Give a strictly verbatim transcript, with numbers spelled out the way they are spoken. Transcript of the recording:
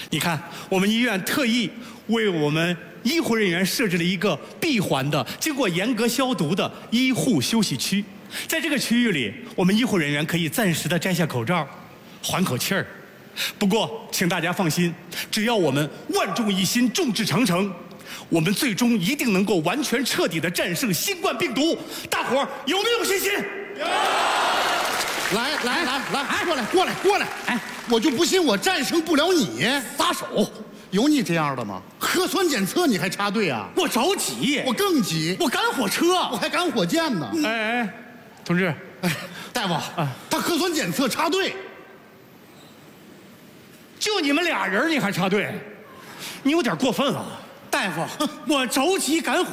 你看，我们医院特意为我们医护人员设置了一个闭环的、经过严格消毒的医护休息区。在这个区域里，我们医护人员可以暂时的摘下口罩，缓口气儿。不过，请大家放心，只要我们万众一心、众志成城，我们最终一定能够完全彻底的战胜新冠病毒。大伙儿有没有信心？有。 来来来来，过来过来过来！哎，我就不信我战胜不了你。 撒手！ 有你这样的吗？核酸检测你还插队啊？ 我着急， 我更急， 我赶火车， 我还赶火箭呢。 哎哎，同志， 哎，大夫，他核酸检测插队， 就你们俩人你还插队，你有点过分了。大夫，我着急赶火。